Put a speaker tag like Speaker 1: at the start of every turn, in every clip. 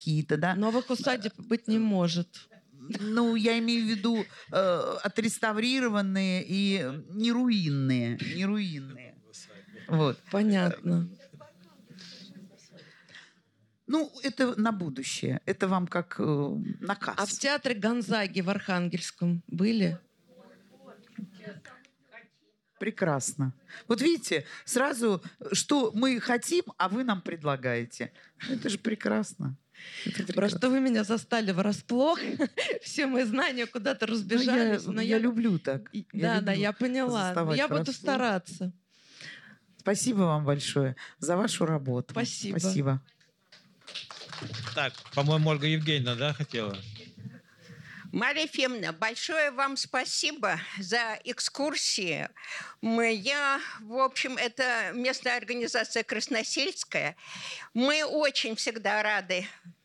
Speaker 1: какие-то, да.
Speaker 2: Новых усадеб быть не может.
Speaker 1: Ну, я имею в виду отреставрированные и не руинные. Вот.
Speaker 2: Понятно.
Speaker 1: Ну, это на будущее. Это вам как наказ.
Speaker 2: А в театре Гонзаги в Архангельском были?
Speaker 1: Прекрасно. Вот видите, сразу, что мы хотим, а вы нам предлагаете. Это же прекрасно.
Speaker 2: Просто вы меня застали врасплох. Все мои знания куда-то разбежались.
Speaker 1: Я люблю так.
Speaker 2: Да, я поняла. Я буду стараться.
Speaker 1: Спасибо вам большое за вашу работу.
Speaker 2: Спасибо.
Speaker 3: Так, по-моему, Ольга Евгеньевна, да, хотела?
Speaker 4: Мария Ефимовна, большое вам спасибо за экскурсии. В общем, это местная организация Красносельская. Мы очень всегда рады.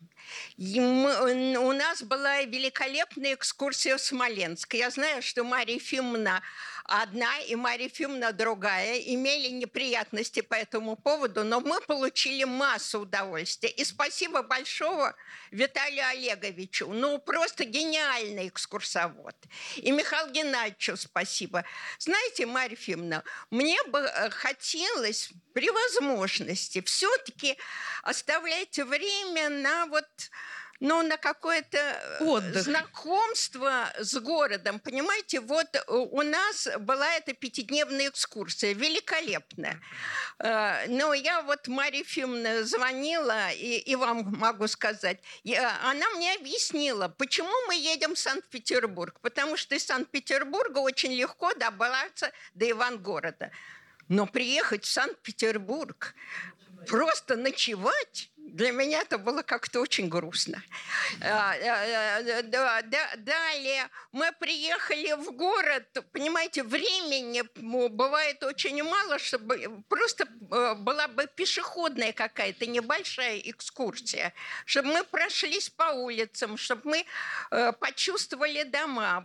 Speaker 4: У нас была великолепная экскурсия в Смоленск. Я знаю, что Мария Ефимовна одна и Мария Ефимовна другая имели неприятности по этому поводу, но мы получили массу удовольствия. И спасибо большое Виталию Олеговичу. Ну, просто гениальный экскурсовод. И Михаилу Геннадьевичу спасибо. Знаете, Мария Ефимовна, мне бы хотелось при возможности все-таки оставлять время на на какое-то
Speaker 2: отдых,
Speaker 4: знакомство с городом. Понимаете, вот у нас была эта 5-дневная экскурсия, великолепная. Но я Марье Ефимовне звонила, и вам могу сказать, она мне объяснила, почему мы едем в Санкт-Петербург. Потому что из Санкт-Петербурга очень легко добраться до Ивангорода. Но приехать в Санкт-Петербург, просто ночевать, для меня это было как-то очень грустно. Далее мы приехали в город, понимаете, времени бывает очень мало, чтобы просто была бы пешеходная какая-то небольшая экскурсия, чтобы мы прошлись по улицам, чтобы мы почувствовали дома.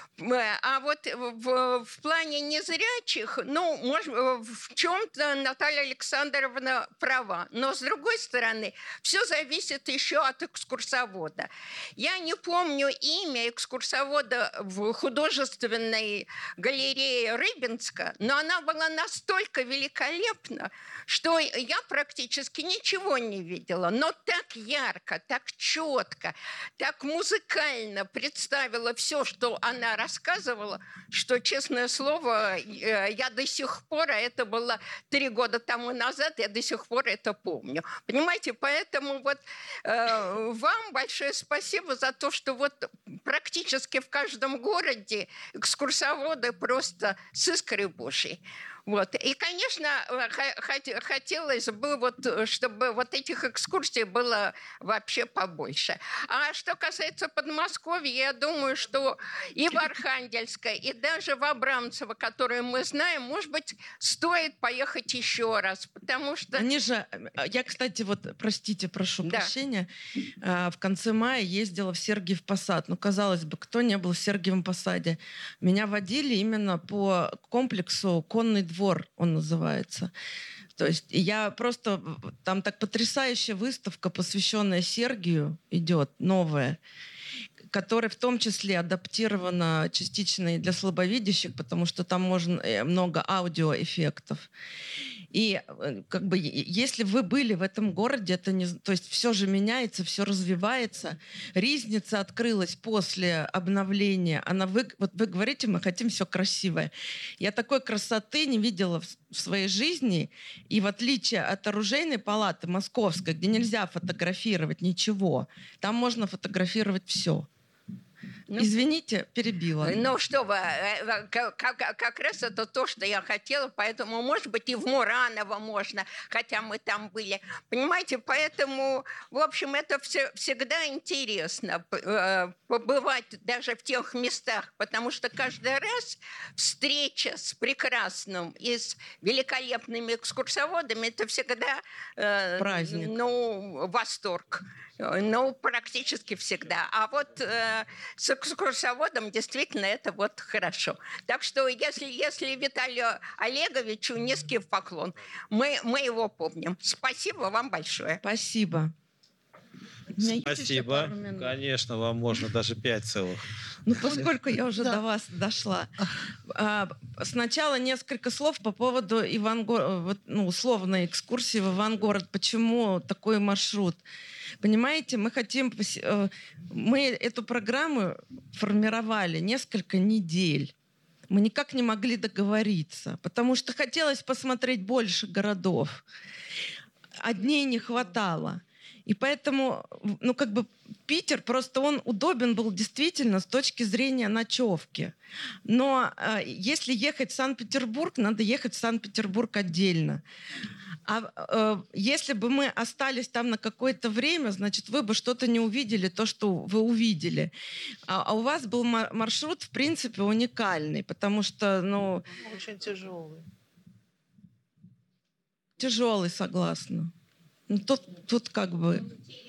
Speaker 4: В плане незрячих, может, в чем-то Наталья Александровна права, но с другой стороны, все зависит еще от экскурсовода. Я не помню имя экскурсовода в художественной галерее Рыбинска, но она была настолько великолепна, что я практически ничего не видела, но так ярко, так четко, так музыкально представила все, что она рассказывала, что, честное слово, я до сих пор, а это было 3 года тому назад, я до сих пор это помню. Понимаете, поэтому вам большое спасибо за то, что практически в каждом городе экскурсоводы просто с искрой Божьей. И, конечно, хотелось бы, чтобы этих экскурсий было вообще побольше. А что касается Подмосковья, я думаю, что и в Архангельское, и даже в Абрамцево, которые мы знаем, может быть, стоит поехать еще раз, потому что...
Speaker 2: Я, кстати, простите, прошу прощения, в конце мая ездила в Сергиев Посад. Казалось бы, кто не был в Сергиевом Посаде? Меня водили именно по комплексу «Конный двор», он называется. То есть я просто... Там так потрясающая выставка, посвященная Сергию, идет, новая, которая в том числе адаптирована частично и для слабовидящих, потому что там много аудиоэффектов. И если вы были в этом городе, то есть все же меняется, все развивается. Ризница открылась после обновления. Вы говорите, мы хотим все красивое. Я такой красоты не видела в своей жизни. И в отличие от оружейной палаты московской, где нельзя фотографировать ничего, там можно фотографировать все. Извините, перебила.
Speaker 4: Что вы, как раз это то, что я хотела, поэтому, может быть, и в Мураново можно, хотя мы там были. Понимаете, поэтому, в общем, это всегда интересно побывать даже в тех местах, потому что каждый раз встреча с прекрасным и с великолепными экскурсоводами, это всегда
Speaker 2: праздник.
Speaker 4: Восторг. Практически всегда. А с экскурсоводом действительно это хорошо. Так что если Виталию Олеговичу низкий поклон, мы его помним. Спасибо вам большое.
Speaker 2: Спасибо. У меня есть еще
Speaker 3: Спасибо.
Speaker 2: пару минут?
Speaker 3: Конечно, вам можно даже 5 целых.
Speaker 2: Ну, поскольку я уже до вас дошла. Сначала несколько слов по поводу условной экскурсии в Ивангород. Почему такой маршрут? Понимаете, мы эту программу формировали несколько недель. Мы никак не могли договориться, потому что хотелось посмотреть больше городов. А дней не хватало. И поэтому, Питер просто он удобен был действительно с точки зрения ночевки. Но если ехать в Санкт-Петербург, надо ехать в Санкт-Петербург отдельно. А если бы мы остались там на какое-то время, значит, вы бы что-то не увидели, то, что вы увидели. А у вас был маршрут, в принципе, уникальный, потому что,
Speaker 5: Очень тяжелый.
Speaker 2: Тяжелый, согласна. Тут как бы...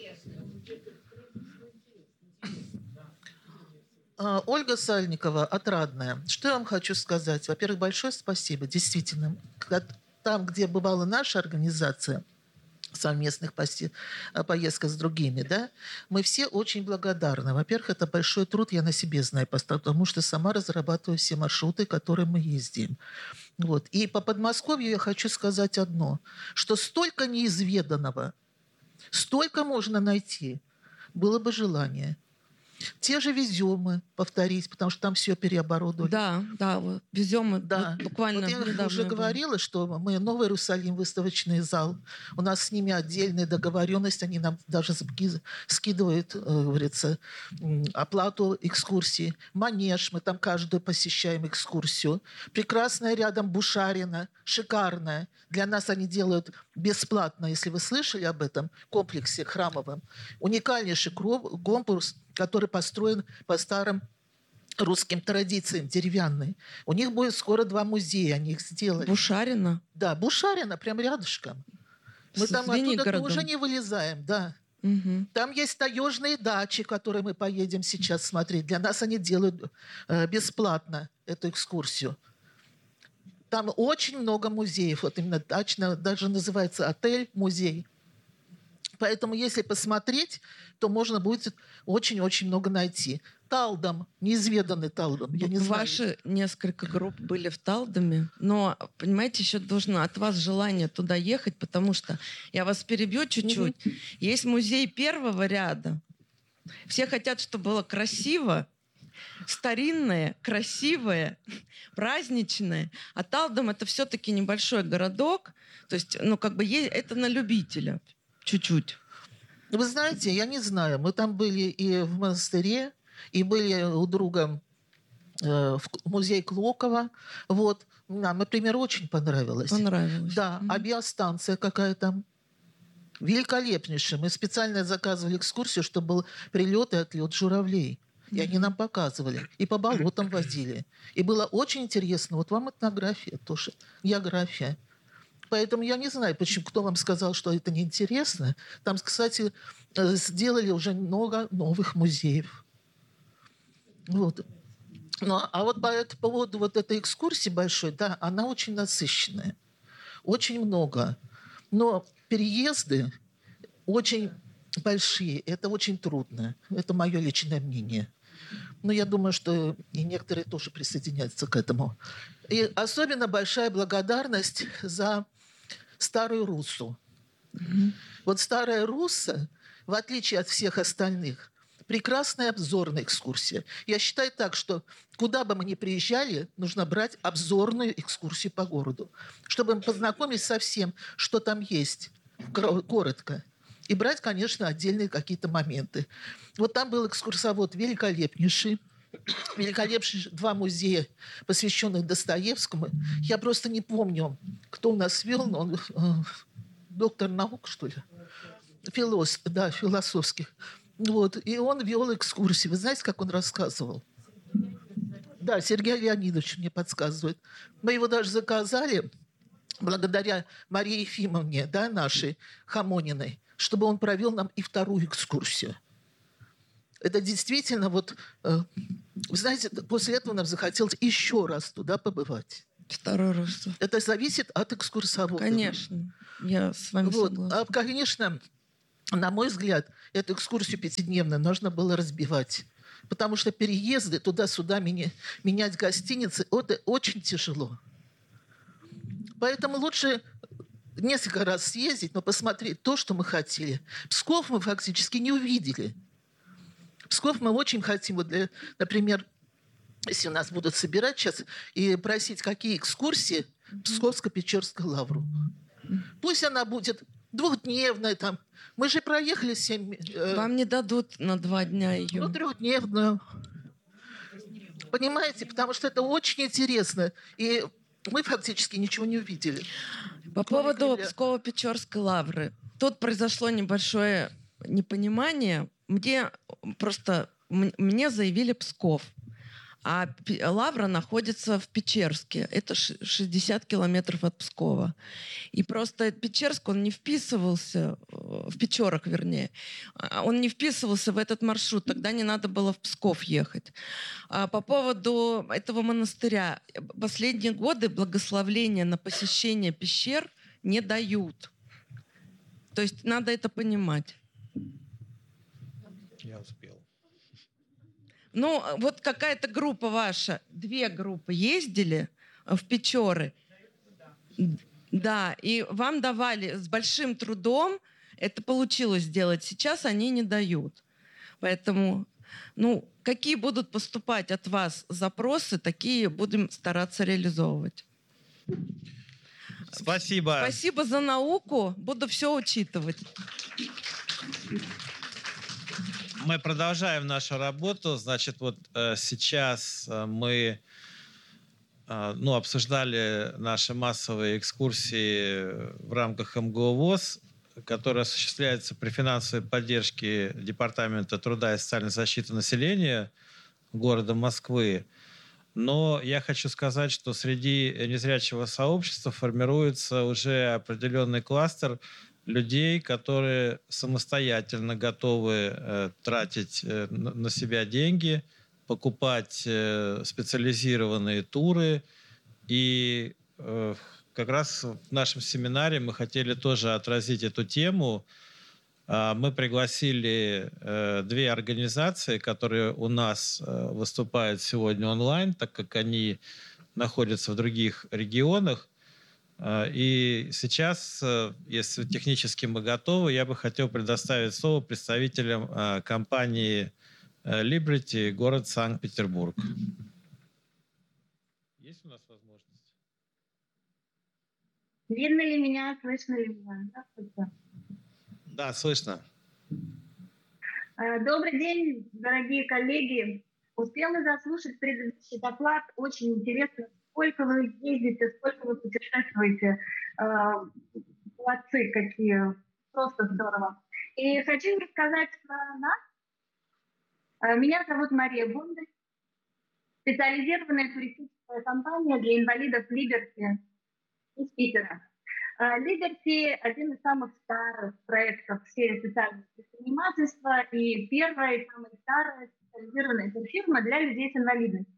Speaker 5: Ольга Сальникова, Отрадная. Что я вам хочу сказать? Во-первых, большое спасибо. Действительно, там, где бывала наша организация совместных поездок с другими, да, мы все очень благодарны. Во-первых, это большой труд, я на себе знаю, потому что сама разрабатываю все маршруты, которые мы ездим. Вот. И по Подмосковью я хочу сказать одно, что столько неизведанного, столько можно найти, было бы желание. Те же Веземы повторить, потому что там все переоборудовали.
Speaker 2: Да, вот, Веземы,
Speaker 5: да.
Speaker 2: Вот буквально
Speaker 5: вот я уже говорила, что мы Новый Иерусалим, выставочный зал, у нас с ними отдельная договоренность, они нам даже скидывают, говорится, оплату экскурсии. Манеж, мы там каждую посещаем экскурсию. Прекрасная рядом Бушарина, шикарная. Для нас они делают бесплатно, если вы слышали об этом комплексе храмовом. Уникальнейший комплекс, который построен по старым русским традициям, деревянный. У них будет скоро 2 музея, они их сделали.
Speaker 2: Бушарина?
Speaker 5: Да, Бушарина, прям рядышком. Мы там оттуда тоже не вылезаем, да.
Speaker 2: Угу.
Speaker 5: Там есть таежные дачи, которые мы поедем сейчас смотреть. Для нас они делают бесплатно эту экскурсию. Там очень много музеев. Вот именно дачно, даже называется отель-музей. Поэтому, если посмотреть, то можно будет очень-очень много найти. Талдом, неизведанный Талдом, я не знаю.
Speaker 2: Ваши несколько групп были в Талдоме, но, понимаете, еще должно от вас желание туда ехать, потому что, я вас перебью чуть-чуть, есть музей первого ряда. Все хотят, чтобы было красиво, старинное, красивое, праздничное. А Талдом — это все-таки небольшой городок, то есть, это на любителя. Чуть-чуть.
Speaker 5: Вы знаете, я не знаю. Мы там были и в монастыре, и были у друга в музее Клокова. Вот. Нам, например, очень понравилось.
Speaker 2: Понравилось.
Speaker 5: Да. А биостанция какая там? Великолепнейшая. Мы специально заказывали экскурсию, чтобы был прилет и отлет журавлей. И они нам показывали. И по болотам возили. И было очень интересно. Вот вам этнография тоже. География. Поэтому я не знаю, почему, кто вам сказал, что это неинтересно. Там, кстати, сделали уже много новых музеев. Вот. А вот по поводу вот этой экскурсии большой, да, она очень насыщенная. Очень много. Но переезды очень большие. Это очень трудно. Это мое личное мнение. Но я думаю, что и некоторые тоже присоединяются к этому. И особенно большая благодарность за Старую Руссу. Вот Старая Русса, в отличие от всех остальных, прекрасная обзорная экскурсия. Я считаю так, что куда бы мы ни приезжали, нужно брать обзорную экскурсию по городу, чтобы мы познакомились со всем, что там есть, коротко. И брать, конечно, отдельные какие-то моменты. Вот там был экскурсовод великолепнейший. 2 музея, посвященных Достоевскому. Я просто не помню, кто у нас вел, но он доктор наук, что ли? Философских. Вот. И он вел экскурсии. Вы знаете, как он рассказывал? Да, Сергей Леонидович мне подсказывает. Мы его даже заказали, благодаря Марии Ефимовне, да, нашей Хамониной, чтобы он провел нам и 2-ю экскурсию. Это действительно вот... Вы знаете, после этого нам захотелось еще раз туда побывать.
Speaker 2: 2 раз.
Speaker 5: Это зависит от экскурсовода.
Speaker 2: Конечно, я с вами согласна.
Speaker 5: Конечно, На мой взгляд, эту экскурсию пятидневную нужно было разбивать. Потому что переезды туда-сюда, менять гостиницы, это очень тяжело. Поэтому лучше несколько раз съездить, но посмотреть то, что мы хотели. Псков мы фактически не увидели. Псков мы очень хотим, вот например, если нас будут собирать сейчас и просить, какие экскурсии в Псковско-Печерскую лавру. Пусть она будет двухдневная там. Мы же проехали 7...
Speaker 2: Вам не дадут на 2 дня ее.
Speaker 5: Ну, трехдневную. Понимаете? Потому что это очень интересно. И мы фактически ничего не увидели.
Speaker 2: По поводу Псково-Печерской лавры. Тут произошло небольшое непонимание. Мне заявили Псков. А лавра находится в Печерске. Это 60 километров от Пскова. И просто Печерск, он не вписывался, в Печорах, вернее, он не вписывался в этот маршрут. Тогда не надо было в Псков ехать. А по поводу этого монастыря. Последние годы благословления на посещение пещер не дают. То есть надо это понимать.
Speaker 3: Я успел.
Speaker 2: Ну, вот какая-то группа ваша, 2 группы ездили в Печоры. Да, и вам давали с большим трудом, это получилось сделать. Сейчас они не дают. Поэтому, какие будут поступать от вас запросы, такие будем стараться реализовывать.
Speaker 3: Спасибо.
Speaker 2: Спасибо за науку. Буду все учитывать.
Speaker 3: Мы продолжаем нашу работу. Значит, сейчас мы обсуждали наши массовые экскурсии в рамках МГУ ВОС, которые осуществляются при финансовой поддержке Департамента труда и социальной защиты населения города Москвы. Но я хочу сказать, что среди незрячего сообщества формируется уже определенный кластер людей, которые самостоятельно готовы тратить на себя деньги, покупать специализированные туры. И как раз в нашем семинаре мы хотели тоже отразить эту тему. Мы пригласили 2 организации, которые у нас выступают сегодня онлайн, так как они находятся в других регионах. И сейчас, если технически мы готовы, я бы хотел предоставить слово представителям компании Liberty, город Санкт-Петербург. Есть у нас возможность?
Speaker 6: Видно ли меня, слышно ли меня? Здравствуйте.
Speaker 3: Да, слышно.
Speaker 6: Добрый день, дорогие коллеги. Успела заслушать предыдущий доклад. Очень интересно, сколько вы ездите, сколько вы путешествуете. Молодцы какие. Просто здорово. И хочу рассказать про нас. Меня зовут Мария Бондарь. Специализированная туристическая компания для инвалидов Liberty из Питера. Liberty – один из самых старых проектов в сфере социального предпринимательства и первая и самая старая специализированная фирма для людей с инвалидностью.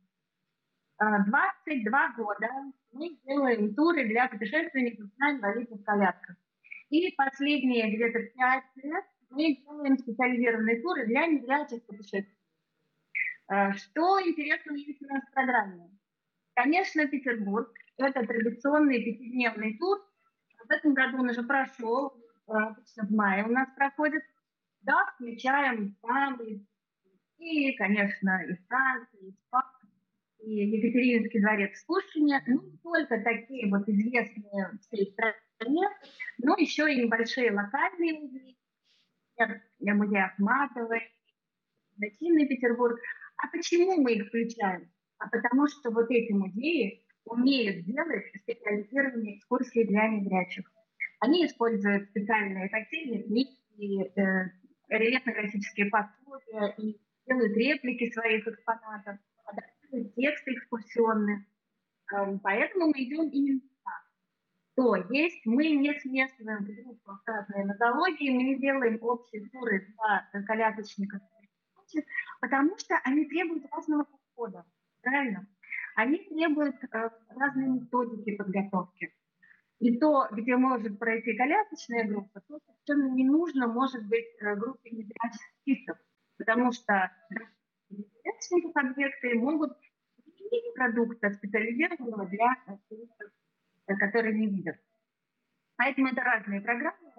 Speaker 6: 22 года мы делаем туры для путешественников на инвалидных колясках. И последние где-то 5 лет мы делаем специализированные туры для незрячих путешественников. Что интересного есть у нас в программе? Конечно, Петербург – это традиционный 5-дневный тур. В этом году он уже прошел, обычно в мае у нас проходит. Да, включаем Памы, и, конечно, и Францию, и СПА, и Екатерининский дворец в Пушкине. Ну, не только такие вот известные всей стране, но еще и небольшие локальные музеи, например, музей Ахматовой, Гостиный Петербург. А почему мы их включаем? А потому что вот эти музеи умеют делать специализированные экскурсии для незрячих. Они используют специальные тактильные книги, рельефно-графические пособия и делают реплики своих экспонатов, адаптируют тексты экскурсионные. Поэтому мы идем именно так. То есть мы не смешиваем в группах разные нозологии, мы не делаем общие туры для колясочников, потому что они требуют разного подхода. Правильно? Они требуют разной методики подготовки. И то, где может пройти колясочная группа, то совершенно не нужно, может быть, группе незрячих артистов, потому что колясочные объекты могут иметь продукта специализированного для артистов, которые не видят. Поэтому это разные программы,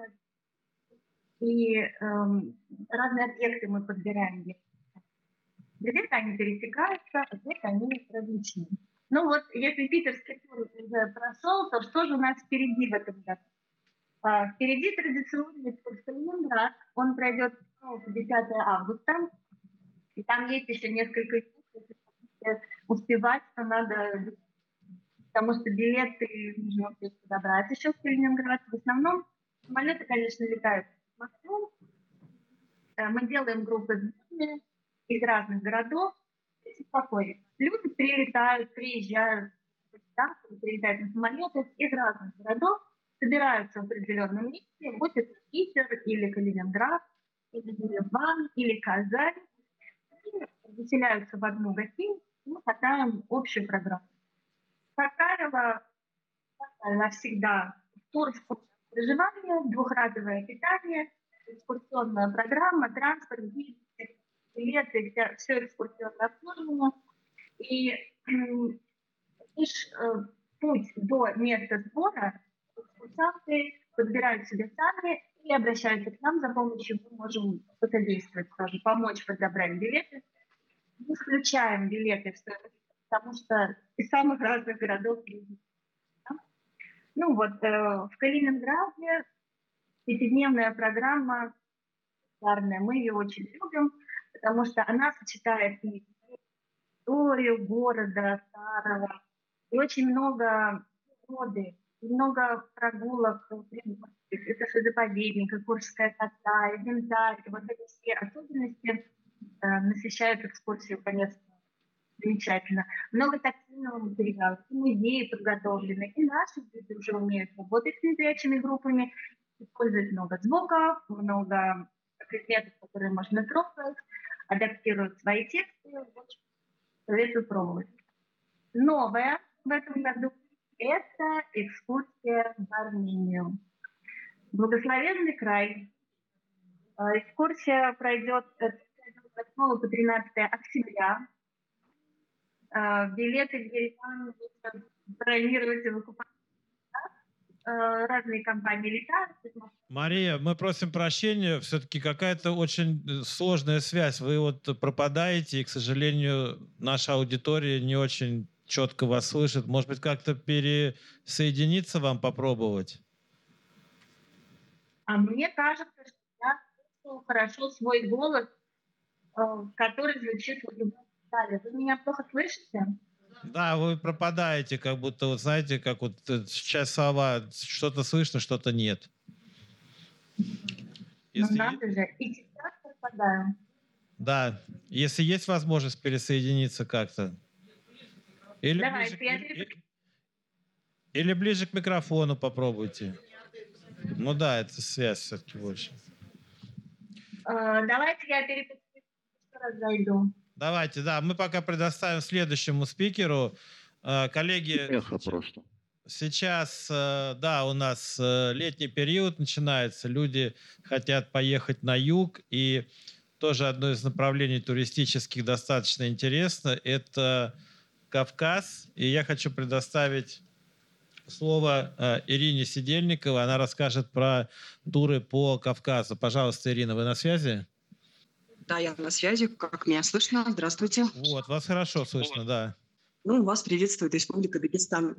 Speaker 6: и разные объекты мы подбираем. Где-то они пересекаются, а где-то они различные. Ну вот, если питерский тур уже прошел, то что же у нас впереди в этом году? Впереди традиционный тур в Калининград. Он пройдет с 10 августа. И там есть еще несколько дней, если успевать, то надо, потому что билеты нужно успеть подобрать еще в Калининград. В основном самолеты, конечно, летают в Москву. Мы делаем группы с людьми из разных городов. Спокойно. Люди прилетают, приезжают, прилетают на самолетах из разных городов, собираются в определенном месте, будь это Питер или Калининград, или Ереван, или Казань, и заселяются в одну гостиницу, и мы катаем общую программу. Как правило, навсегда тур в проживания, двухразовое питание, экскурсионная программа, транспорт, билеты, все экскурсионное обслуживание. И лишь путь до места сбора экскурсанты подбирают себе сами и обращаются к нам за помощью. Мы можем посодействовать тоже, помочь подобрать билеты. Мы включаем билеты в стоимость, потому что из самых разных городов люди. Ну вот, в Калининграде пятидневная программа, мы ее очень любим, потому что она сочетает и историю города старого, и очень много природы, и много прогулок. Это что заповедник, Куршская коса, инвентарь. Вот эти все особенности насыщают экскурсию, конечно, замечательно. Много тактильного материала, и музеи подготовлены, и наши люди уже умеют работать с незрячими группами, используют много звуков, много предметов, которые можно трогать, адаптируют свои тексты. Советую пробовать. Новое в этом году – это экскурсия в Армению. Благословенный край. Экскурсия пройдет с 8 по 13 октября. Билеты в Ереван можно бронировать и выкупать. Разные компании летают.
Speaker 3: Мария, мы просим прощения, все-таки какая-то очень сложная связь. Вы вот пропадаете, и, к сожалению, наша аудитория не очень четко вас слышит. Может быть, как-то пересоединиться вам попробовать?
Speaker 6: А мне кажется, что я слышу хорошо свой голос, который звучит в любом зале. Вы меня плохо слышите?
Speaker 3: Да, вы пропадаете, как будто, вот знаете, как вот сейчас слова, что-то слышно, что-то нет.
Speaker 6: Если... Ну, надо же, и сейчас пропадаю.
Speaker 3: Да, если есть возможность пересоединиться как-то. Или, или ближе к микрофону попробуйте. Ну да, это связь все-таки больше.
Speaker 6: Давайте я еще раз зайду.
Speaker 3: Давайте, да, мы пока предоставим следующему спикеру. Коллеги,
Speaker 7: эхо просто.
Speaker 3: Сейчас, да, у нас летний период начинается, люди хотят поехать на юг, и тоже одно из направлений туристических достаточно интересно – это Кавказ. И я хочу предоставить слово Ирине Сидельниковой, она расскажет про туры по Кавказу. Пожалуйста, Ирина, вы на связи?
Speaker 8: Да, я на связи. Как меня слышно? Здравствуйте.
Speaker 3: Вот, вас хорошо слышно, да.
Speaker 8: Ну, вас приветствует Республика Дагестан.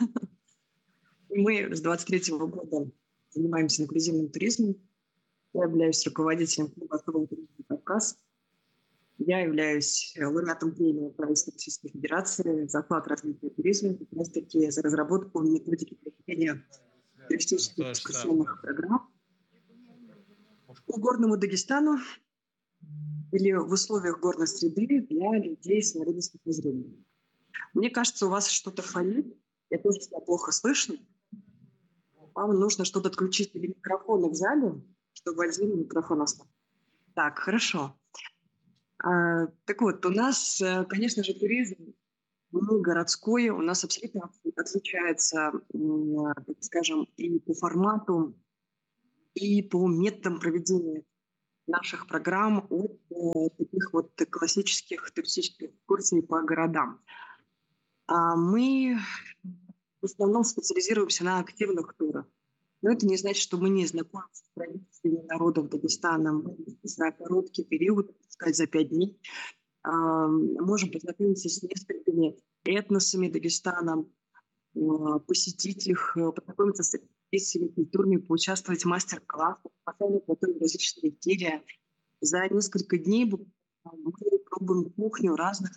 Speaker 8: Мы с 23-го года занимаемся инклюзивным туризмом. Я являюсь руководителем клуба особого туризма «Кавказ». Я являюсь лауреатом премии правительства Российской Федерации за вклад в развитие туризма, как раз-таки за разработку методики проведения туристических экскурсионных программ. По горному Дагестану или в условиях горной среды для людей с инвалидностью по зрению. Мне кажется, у вас что-то фонит. Я тоже себя плохо слышно. Вам нужно что-то отключить или микрофоны в зале, чтобы один микрофон остался. Так, хорошо. Так вот, у нас, конечно же, туризм Мы городской, у нас абсолютно отличается, так скажем, и по формату, и по методам проведения наших программ от таких вот классических туристических экскурсий по городам. Мы в основном специализируемся на активных турах. Но это не значит, что мы не знакомимся с традициями народов Дагестана. Мы за короткий период, так сказать, за 5 дней, можем познакомиться с несколькими этносами Дагестана, посетить их, познакомиться с традициями культурными, поучаствовать в мастер-классах, поставить готовить различные изделия. За несколько дней мы пробуем кухню разных.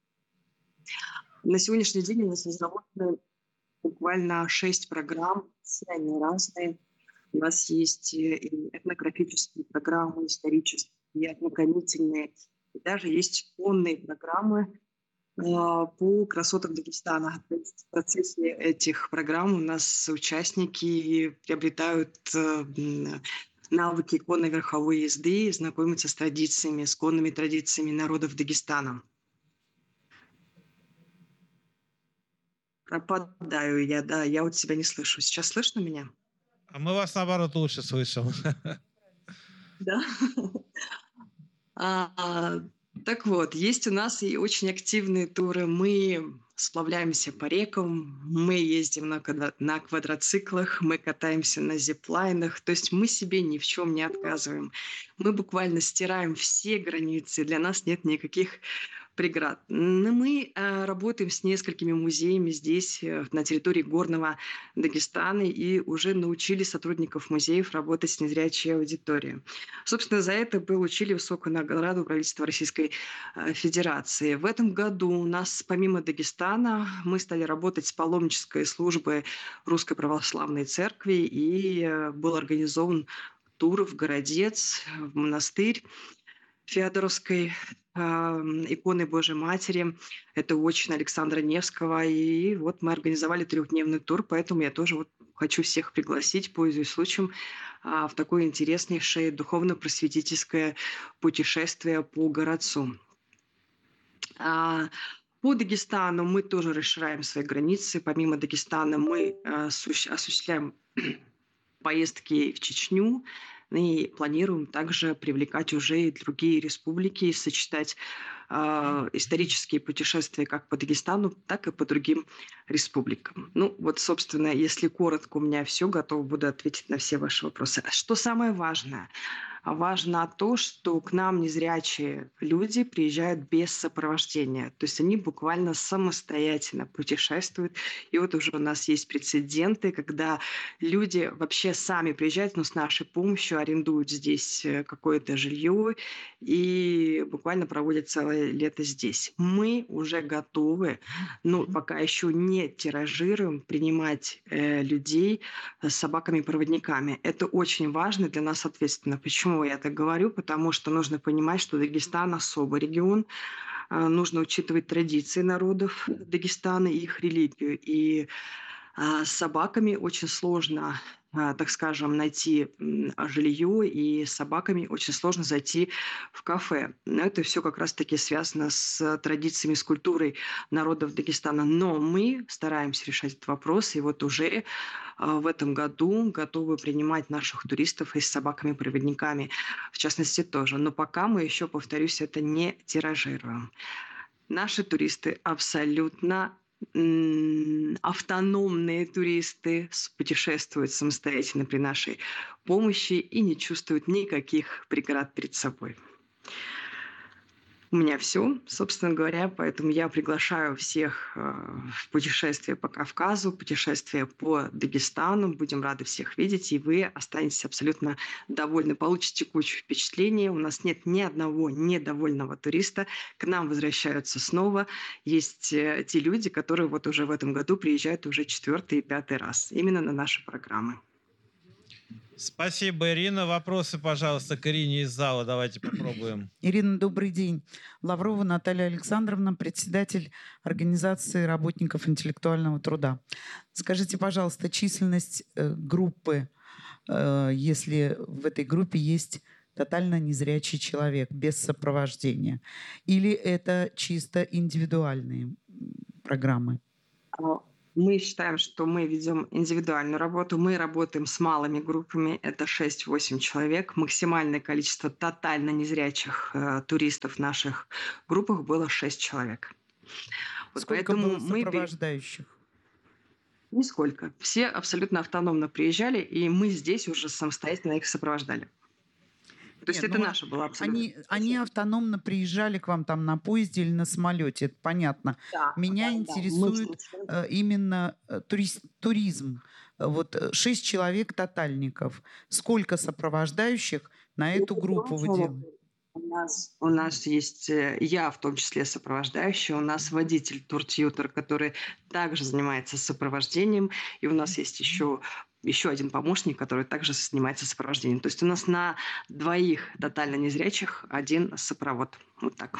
Speaker 8: На сегодняшний день у нас разработаны буквально 6 программ, все они разные. У нас есть и этнографические программы, исторические, и ознакомительные. И даже есть конные программы по красотам Дагестана. То есть в процессе этих программ у нас участники приобретают навыки конной верховой езды, знакомятся с традициями, с конными традициями народов Дагестана. Пропадаю я, да, я вот тебя не слышу. Сейчас слышно меня?
Speaker 3: А мы вас, наоборот, лучше слышим.
Speaker 8: Да? Так вот, есть у нас и очень активные туры. Мы сплавляемся по рекам, мы ездим на квадроциклах, мы катаемся на зиплайнах. То есть мы себе ни в чем не отказываем. Мы буквально стираем все границы. Для нас нет никаких преград. Но мы работаем с несколькими музеями здесь, на территории Горного Дагестана, и уже научили сотрудников музеев работать с незрячей аудиторией. Собственно, за это получили высокую награду правительства Российской Федерации. В этом году у нас, помимо Дагестана, мы стали работать с паломнической службой Русской Православной Церкви, и был организован тур в Городец, в монастырь Феодоровской иконы Божьей Матери. Это очень Александра Невского. И вот мы организовали 3-дневный тур, поэтому я тоже вот хочу всех пригласить, пользуясь случаем, в такое интереснейшее духовно-просветительское путешествие по Городцу. По Дагестану мы тоже расширяем свои границы. Помимо Дагестана мы осуществляем поездки в Чечню, и планируем также привлекать уже и другие республики, и сочетать исторические путешествия как по Дагестану, так и по другим республикам. Ну, вот, собственно, если коротко, у меня все, готова буду ответить на все ваши вопросы. Что самое важное? Важно то, что к нам незрячие люди приезжают без сопровождения. То есть они буквально самостоятельно путешествуют. И вот уже у нас есть прецеденты, когда люди вообще сами приезжают, но с нашей помощью арендуют здесь какое-то жилье и буквально проводят целое лето здесь. Мы уже готовы, ну, пока еще не тиражируем, принимать людей с собаками-проводниками. Это очень важно для нас ответственно. Почему я так говорю? Потому что нужно понимать, что Дагестан особый регион. Нужно учитывать традиции народов Дагестана и их религию. И с собаками очень сложно, так скажем, найти жилье, и с собаками очень сложно зайти в кафе. Это все как раз-таки связано с традициями, с культурой народов Дагестана. Но мы стараемся решать этот вопрос, и вот уже в этом году готовы принимать наших туристов и с собаками-проводниками, в частности, тоже. Но пока мы еще, повторюсь, это не тиражируем. Наши туристы абсолютно автономные туристы, путешествуют самостоятельно при нашей помощи и не чувствуют никаких преград перед собой. У меня все, собственно говоря, поэтому я приглашаю всех в путешествие по Кавказу, путешествие по Дагестану. Будем рады всех видеть, и вы останетесь абсолютно довольны, получите кучу впечатлений. У нас нет ни одного недовольного туриста. К нам возвращаются снова. Есть те люди, которые вот уже в этом году приезжают уже 4-й и 5-й раз именно на наши программы.
Speaker 3: Спасибо, Ирина. Вопросы, пожалуйста, к Ирине из зала. Давайте попробуем.
Speaker 1: Ирина, добрый день. Лаврова Наталья Александровна, председатель Организации работников интеллектуального труда. Скажите, пожалуйста, численность группы, если в этой группе есть тотально незрячий человек без сопровождения, или это чисто индивидуальные программы?
Speaker 8: Мы считаем, что мы ведем индивидуальную работу. Мы работаем с малыми группами. Это 6-8 человек. Максимальное количество тотально незрячих туристов в наших группах было 6 человек. Вот
Speaker 1: Сколько было сопровождающих?
Speaker 8: Нисколько. Все абсолютно автономно приезжали, и мы здесь уже самостоятельно их сопровождали. То есть это наша была абсолютно...
Speaker 1: Они автономно приезжали к вам там на поезде или на самолете, это понятно.
Speaker 8: Да,
Speaker 1: Меня интересует именно туризм. Вот 6 человек тотальников. Сколько сопровождающих на эту группу вы делаете?
Speaker 8: У нас есть, я в том числе сопровождающий, у нас водитель туртьютер, который также занимается сопровождением, и у нас есть еще один помощник, который также занимается сопровождением. То есть у нас на 2 тотально незрячих 1 сопровод. Вот так.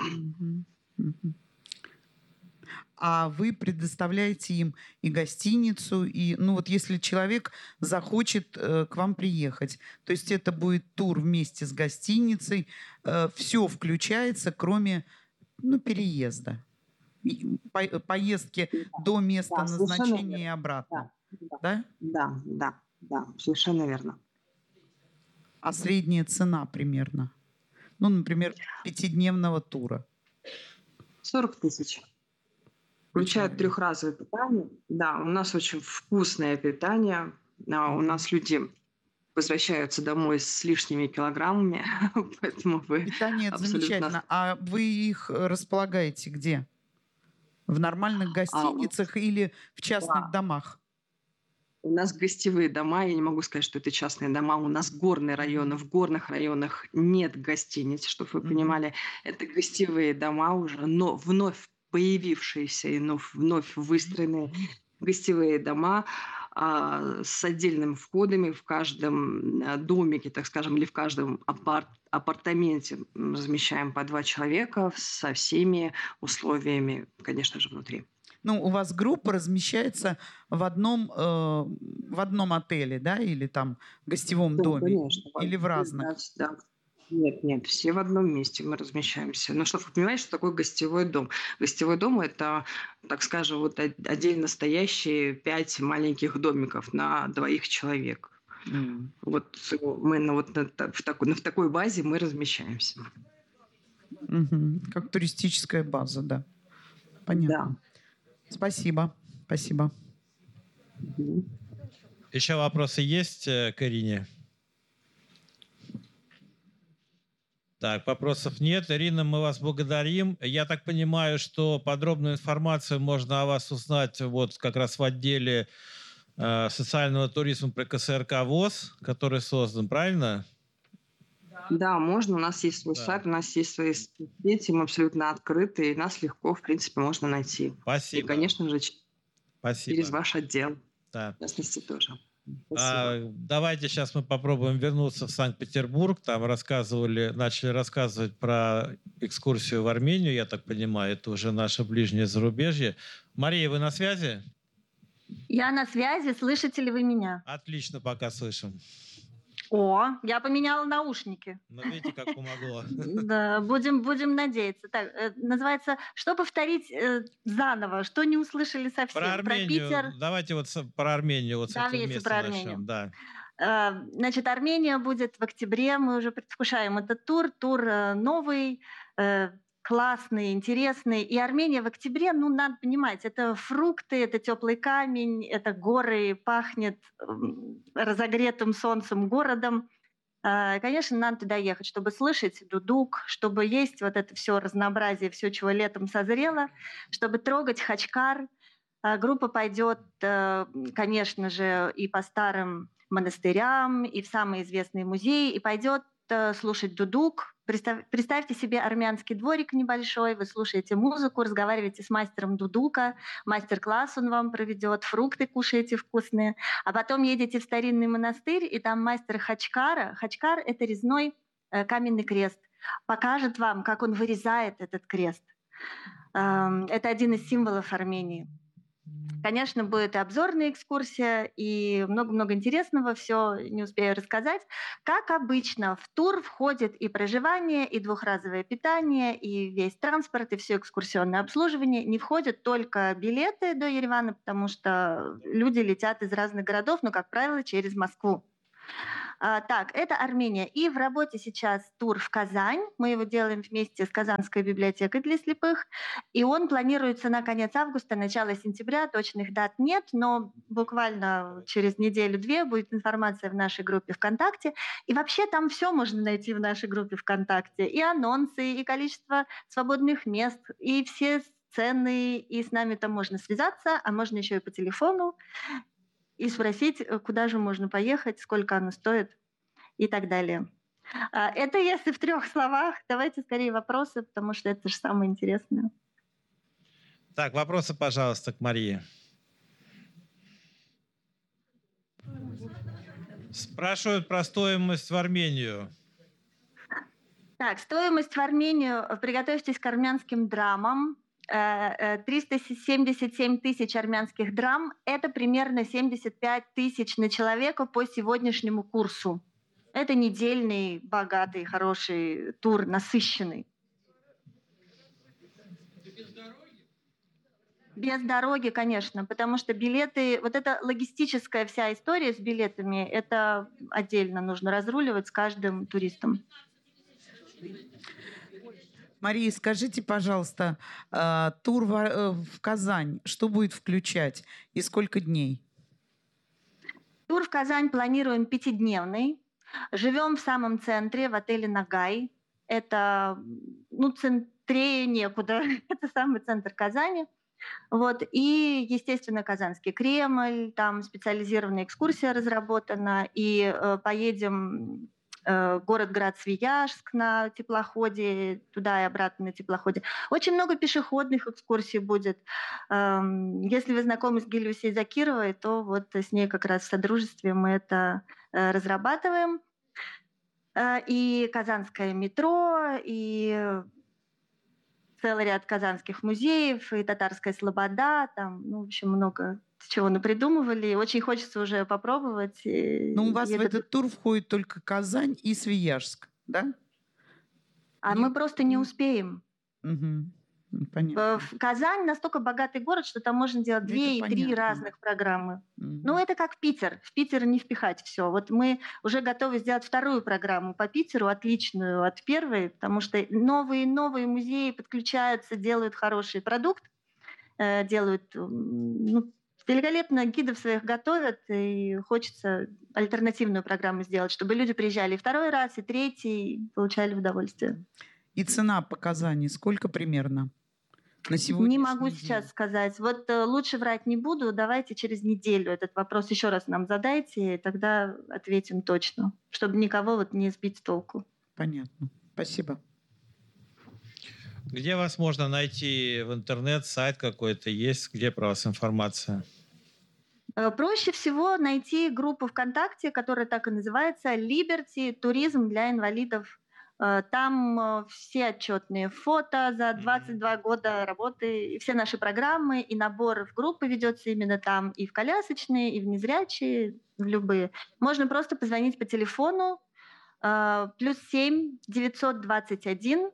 Speaker 1: А вы предоставляете им и гостиницу, и, ну вот если человек захочет к вам приехать, то есть это будет тур вместе с гостиницей, все включается, кроме переезда, поездки до места назначения и обратно. Да?
Speaker 8: Да, совершенно верно.
Speaker 1: А средняя цена примерно? Ну, например, 5-дневного тура.
Speaker 8: 40 тысяч. Включают 3-разовое питание. Да, у нас очень вкусное питание. У нас люди возвращаются домой с лишними килограммами, поэтому вы
Speaker 1: питание это замечательно. А вы их располагаете где? В нормальных гостиницах или в частных домах?
Speaker 8: У нас гостевые дома, я не могу сказать, что это частные дома, у нас горные районы, в горных районах нет гостиниц, чтобы вы понимали, это гостевые дома уже, но вновь появившиеся и вновь выстроенные гостевые дома с отдельными входами в каждом домике, так скажем, или в каждом апартаменте размещаем по 2 человека со всеми условиями, конечно же, внутри.
Speaker 1: Ну, у вас группа размещается в одном отеле, да, или там гостевом доме?
Speaker 8: Конечно.
Speaker 1: Или в разных?
Speaker 8: Да. Нет, все в одном месте мы размещаемся. Но чтобы вы понимаете, что такое гостевой дом? Гостевой дом – это, так скажем, вот отдельно стоящие 5 маленьких домиков на 2 человек. Вот мы в такой базе мы размещаемся.
Speaker 1: Как туристическая база, да. Понятно. Да. Спасибо.
Speaker 3: Еще вопросы есть к Ирине? Так, вопросов нет. Ирина, мы вас благодарим. Я так понимаю, что подробную информацию можно о вас узнать вот как раз в отделе социального туризма при КСРК ВОС, который создан, правильно?
Speaker 8: Да, можно. У нас есть свой сайт, у нас есть свои сети, мы абсолютно открыты, и нас легко, в принципе, можно найти.
Speaker 3: Спасибо.
Speaker 8: И, конечно же, через ваш отдел.
Speaker 3: Да.
Speaker 8: В частности, тоже.
Speaker 3: Давайте сейчас мы попробуем вернуться в Санкт-Петербург. Там начали рассказывать про экскурсию в Армению, я так понимаю. Это уже наше ближнее зарубежье. Мария, вы на связи?
Speaker 7: Я на связи. Слышите ли вы меня?
Speaker 3: Отлично, пока слышим.
Speaker 7: Я поменяла наушники.
Speaker 3: Ну, видите, как помогло.
Speaker 7: Да, будем надеяться. Так, называется «Что повторить заново?» Что не услышали совсем?
Speaker 3: Про Армению. Про Питер. Давайте вот про Армению. Вот
Speaker 7: давайте про Армению.
Speaker 3: Начнем. Да.
Speaker 7: Значит, Армения будет в октябре. Мы уже предвкушаем этот тур. Тур новый, классный, интересный. И Армения в октябре, надо понимать, это фрукты, это теплый камень, это горы, пахнет разогретым солнцем городом. Конечно, надо туда ехать, чтобы слышать дудук, чтобы есть вот это все разнообразие, все, чего летом созрело, чтобы трогать Хачкар. Группа пойдет, конечно же, и по старым монастырям, и в самые известные музеи, и пойдет слушать дудук. Представьте себе армянский дворик небольшой, вы слушаете музыку, разговариваете с мастером дудука, мастер-класс он вам проведет, фрукты кушаете вкусные, а потом едете в старинный монастырь, и там мастер Хачкара, Хачкар – это резной каменный крест, покажет вам, как он вырезает этот крест. Это один из символов Армении. Конечно, будет и обзорная экскурсия, и много-много интересного, все не успею рассказать. Как обычно, в тур входит и проживание, и двухразовое питание, и весь транспорт, и все экскурсионное обслуживание. Не входят только билеты до Еревана, потому что люди летят из разных городов, но, как правило, через Москву. Так, это Армения. И в работе сейчас тур в Казань. Мы его делаем вместе с Казанской библиотекой для слепых. И он планируется на конец августа, начало сентября. Точных дат нет, но буквально через неделю-две будет информация в нашей группе ВКонтакте. И вообще там все можно найти в нашей группе ВКонтакте. И анонсы, и количество свободных мест, и все цены. И с нами там можно связаться, а можно еще и по телефону. И спросить, куда же можно поехать, сколько оно стоит и так далее. Это если в 3 словах. Давайте скорее вопросы, потому что это же самое интересное.
Speaker 3: Так, вопросы, пожалуйста, к Марии. Спрашивают про стоимость в Армению.
Speaker 7: Так, стоимость в Армению. Приготовьтесь к армянским драмам. 377 тысяч армянских драм – это примерно 75 тысяч на человека по сегодняшнему курсу. Это недельный, богатый, хороший тур, насыщенный. Без дороги, конечно, потому что билеты, вот эта логистическая вся история с билетами, это отдельно нужно разруливать с каждым туристом.
Speaker 1: Мария, скажите, пожалуйста, тур в Казань, что будет включать и сколько дней?
Speaker 7: Тур в Казань планируем 5-дневный. Живем в самом центре, в отеле «Нагай». Это, центрее некуда. Это самый центр Казани. Вот. И, естественно, Казанский Кремль, там специализированная экскурсия разработана. И поедем город-град Свияжск на теплоходе, туда и обратно на теплоходе. Очень много пешеходных экскурсий будет. Если вы знакомы с Гелиусей Закировой, то вот с ней как раз в содружестве мы это разрабатываем. И Казанское метро, и целый ряд казанских музеев, и Татарская слобода, там, в общем, много чего напридумывали. Очень хочется уже попробовать.
Speaker 1: Но у вас в этот тур входит только Казань и Свияжск, да?
Speaker 7: Мы просто не успеем.
Speaker 1: Угу. Понятно.
Speaker 7: Казань настолько богатый город, что там можно делать 2 и 3 разных программы. Это как Питер. В Питер не впихать все. Вот мы уже готовы сделать 2-ю программу по Питеру, отличную от 1-й, потому что новые музеи подключаются, делают хороший продукт, делают великолепно, гидов своих готовят, и хочется альтернативную программу сделать, чтобы люди приезжали и 2-й раз, и 3-й, и получали удовольствие.
Speaker 1: И цена по Казани сколько примерно? На
Speaker 7: не могу сейчас сказать. Вот лучше врать не буду. Давайте через неделю этот вопрос еще раз нам задайте, и тогда ответим точно, чтобы никого не сбить с толку.
Speaker 1: Понятно. Спасибо.
Speaker 3: Где вас можно найти в интернет? Сайт какой-то есть? Где про вас информация?
Speaker 7: Проще всего найти группу ВКонтакте, которая так и называется «Liberty. Туризм для инвалидов». Там все отчетные фото за 22 года работы, и все наши программы, и набор в группы ведется именно там, и в колясочные, и в незрячие, в любые. Можно просто позвонить по телефону +7 921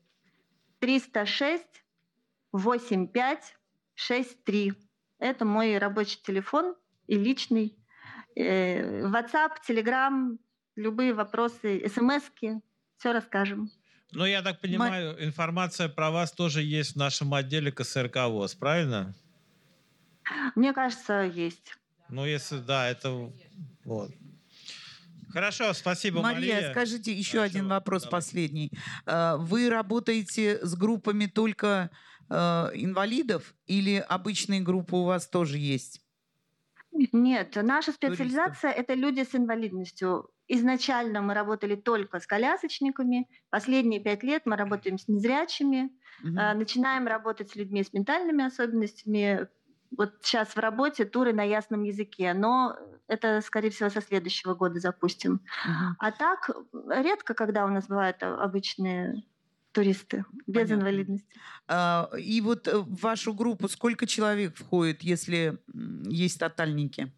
Speaker 7: 306 85 63. Это мой рабочий телефон и личный. WhatsApp, Telegram, любые вопросы, смс-ки. Все расскажем.
Speaker 3: Я так понимаю, информация про вас тоже есть в нашем отделе КСРК ВОС, правильно?
Speaker 7: Мне кажется, есть.
Speaker 3: Если да, это вот. Хорошо, спасибо, Мария.
Speaker 1: Мария, скажите еще один вопрос последний. Вы работаете с группами только инвалидов или обычные группы у вас тоже есть?
Speaker 7: Нет, наша специализация – это люди с инвалидностью. Изначально мы работали только с колясочниками. Последние 5 лет мы работаем с незрячими. Начинаем работать с людьми с ментальными особенностями. Вот сейчас в работе туры на ясном языке, но это, скорее всего, со следующего года запустим. А так, редко, когда у нас бывают обычные туристы без
Speaker 1: Понятно.
Speaker 7: инвалидности.
Speaker 1: И вот в вашу группу сколько человек входит, если есть тотальники?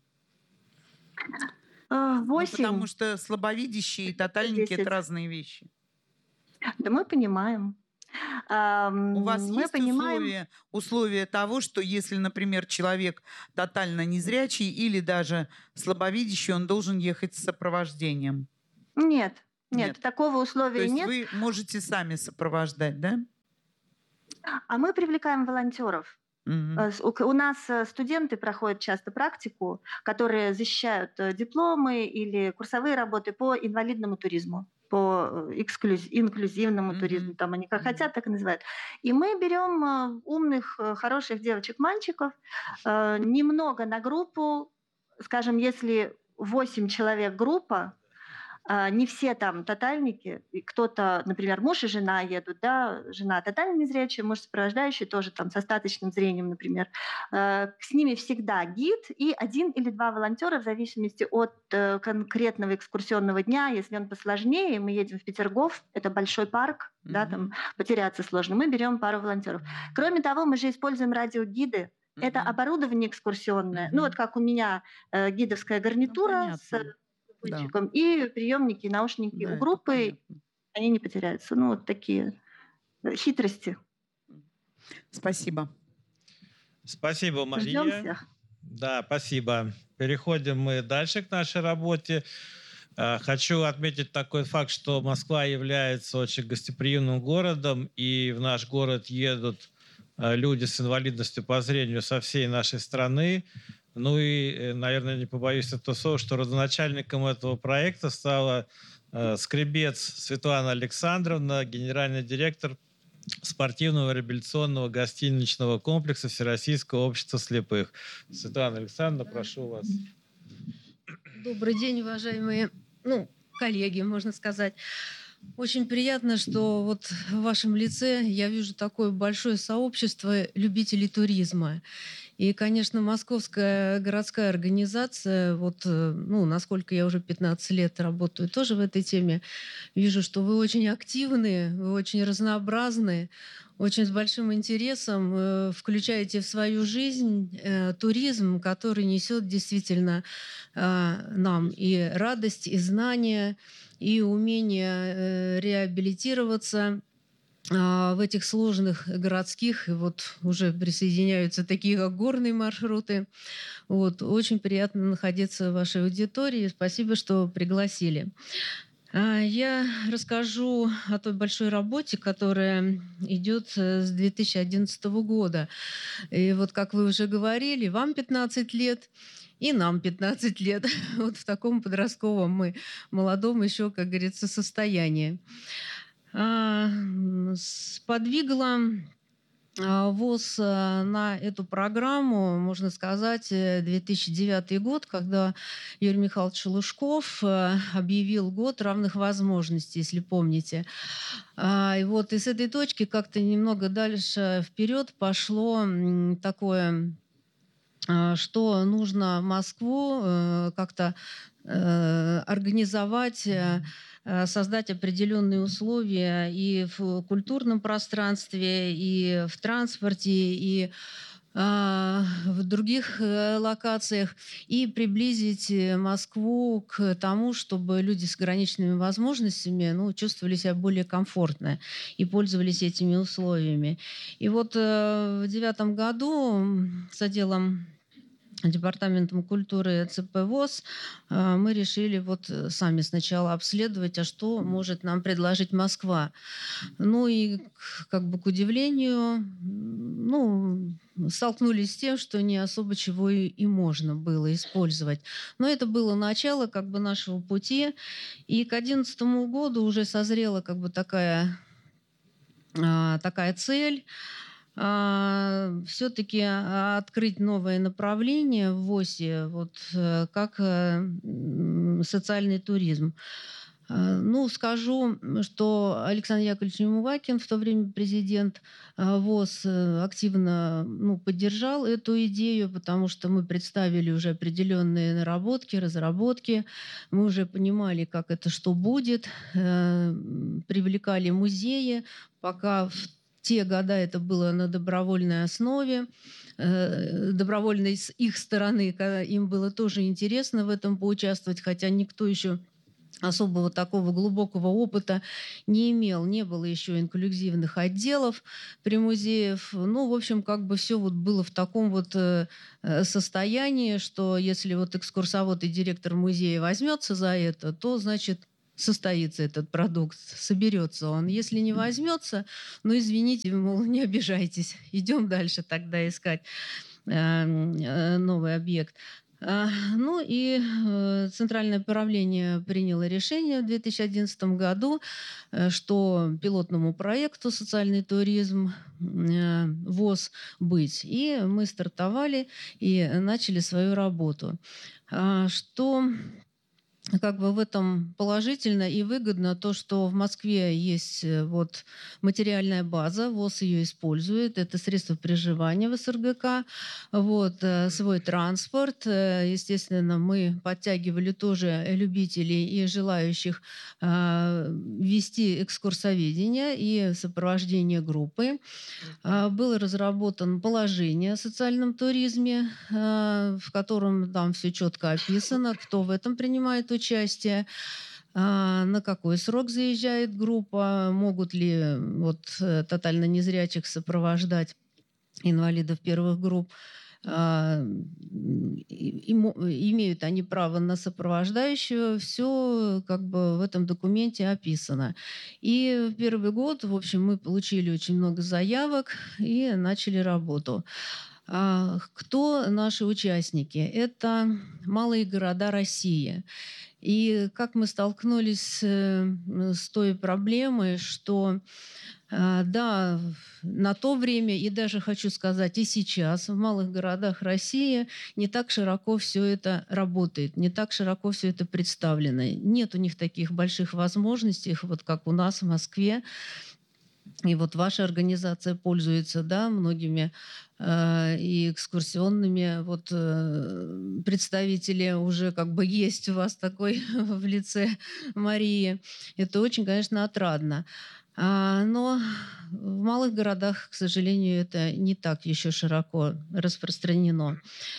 Speaker 7: 8.
Speaker 1: Ну, потому что слабовидящие и тотальники –
Speaker 7: 10.
Speaker 1: это разные вещи.
Speaker 7: Да мы понимаем.
Speaker 1: У вас
Speaker 7: Мы
Speaker 1: есть
Speaker 7: понимаем...
Speaker 1: условия того, что если, например, человек тотально незрячий или даже слабовидящий, он должен ехать с сопровождением?
Speaker 7: Нет, такого условия
Speaker 1: То есть
Speaker 7: нет.
Speaker 1: вы можете сами сопровождать, да?
Speaker 7: А мы привлекаем волонтеров. У нас студенты проходят часто практику, которые защищают дипломы или курсовые работы по инвалидному туризму, по инклюзивному туризму, там они как хотят, так и называют. И мы берем умных, хороших девочек-мальчиков, немного на группу, скажем, если 8 человек группа, не все там тотальники, кто-то, например, муж и жена едут, да, жена тотально незрячая, муж сопровождающий тоже там с остаточным зрением, например. С ними всегда гид и 1 или 2 волонтера в зависимости от конкретного экскурсионного дня. Если он посложнее, мы едем в Петергоф, это большой парк, да, там потеряться сложно, мы берем пару волонтеров. Кроме того, мы же используем радиогиды. Это оборудование экскурсионное. Ну вот как у меня гидовская гарнитура с и приемники, наушники у группы, они не потеряются. Ну, вот такие хитрости.
Speaker 1: Спасибо.
Speaker 3: Спасибо, Мария.
Speaker 7: Ждем всех.
Speaker 3: Да, спасибо. Переходим мы дальше к нашей работе. Хочу отметить такой факт, что Москва является очень гостеприимным городом, и в наш город едут люди с инвалидностью по зрению со всей нашей страны. Ну и, наверное, не побоюсь этого слова, что родоначальником этого проекта стала Скребец Светлана Александровна, генеральный директор спортивного реабилитационного гостиничного комплекса Всероссийского общества слепых. Светлана Александровна, прошу вас.
Speaker 9: Добрый день, уважаемые коллеги, можно сказать. Очень приятно, что вот в вашем лице я вижу такое большое сообщество любителей туризма. И, конечно, Московская городская организация, насколько я уже 15 лет работаю тоже в этой теме, вижу, что вы очень активны, вы очень разнообразны, очень с большим интересом включаете в свою жизнь туризм, который несет действительно нам и радость, и знания, и умение реабилитироваться в этих сложных городских, и вот уже присоединяются такие как горные маршруты. Очень приятно находиться в вашей аудитории. Спасибо, что пригласили. Я расскажу о той большой работе, которая идет с 2011 года. И вот, как вы уже говорили, вам 15 лет, и нам 15 лет. Вот в таком подростковом мы молодом еще, как говорится, состоянии. Сподвигла ВОС на эту программу, можно сказать, 2009 год, когда Юрий Михайлович Шелушков объявил год равных возможностей, если помните. И с этой точки как-то немного дальше вперед пошло такое, что нужно Москву как-то организовать, создать определенные условия и в культурном пространстве, и в транспорте, и в других локациях, и приблизить Москву к тому, чтобы люди с ограниченными возможностями чувствовали себя более комфортно и пользовались этими условиями. И в 2009 году с отделом Департаментом культуры ЦП ВОС мы решили сами сначала обследовать, а что может нам предложить Москва. И к удивлению, столкнулись с тем, что не особо чего и можно было использовать. Но это было начало нашего пути. И к 2011 году уже созрела такая цель все-таки открыть новое направление в ВОСе, как социальный туризм. Ну, скажу, что Александр Яковлевич Немувакин, в то время президент ВОС, активно поддержал эту идею, потому что мы представили уже определенные наработки, разработки, мы уже понимали, как это, что будет, привлекали музеи, пока в те года это было на добровольной основе, добровольной с их стороны, когда им было тоже интересно в этом поучаствовать, хотя никто еще особого такого глубокого опыта не имел. Не было еще инклюзивных отделов при музеях. Ну, в общем, как бы все вот было в таком вот состоянии, что если вот экскурсовод и директор музея возьмется за это, то, значит, состоится этот продукт, соберется он. Если не возьмется, ну, извините, мол, не обижайтесь, идем дальше тогда искать новый объект. Ну и Центральное управление приняло решение в 2011 году, что пилотному проекту «Социальный туризм» ВОС быть. И мы стартовали и начали свою работу. Что как бы в этом положительно и выгодно то, что в Москве есть вот материальная база, ВОС ее использует, это средства проживания в СРГК, вот, свой транспорт. Естественно, мы подтягивали тоже любителей и желающих вести экскурсоведение и сопровождение группы. Было разработано положение о социальном туризме, в котором там все четко описано, кто в этом принимает участие, на какой срок заезжает группа, могут ли вот тотально незрячих сопровождать инвалидов первых групп, имеют они право на сопровождающего, все как бы в этом документе описано. И в первый год, в общем, мы получили очень много заявок и начали работу. Кто наши участники? Это малые города России. И как мы столкнулись с той проблемой, что да, на то время, и даже хочу сказать, и сейчас в малых городах России не так широко все это работает, не так широко все это представлено. Нет у них таких больших возможностей, вот как у нас в Москве. И вот ваша организация пользуется, да, многими и экскурсионными вот представители уже как бы есть у вас такой в лице Марии. Это очень, конечно, отрадно. Но в малых городах, к сожалению, это не так еще широко распространено.